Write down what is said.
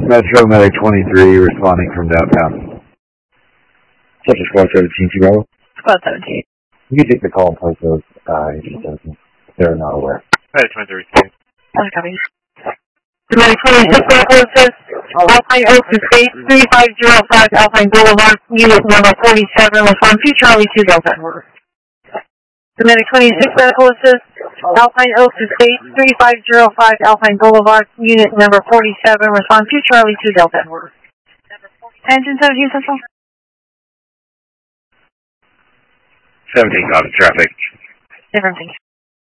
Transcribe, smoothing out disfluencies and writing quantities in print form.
Metro Medic 23 responding from downtown. Such as Squad 17, T-Bravo. Squad 17. You can take the call and place those if they're not aware. Medic 23. Copy. Medic 26 Echoes, Alpine Oaks Estate, 3505 Alpine Boulevard, unit number 47, respond to Charlie 2 Delta. Medic 26 Echoes, Alpine Oaks Estate, 3505 Alpine Boulevard, unit number 47, respond to Charlie 2 Delta. Engine 17 Central. 17 copy, traffic. Different things.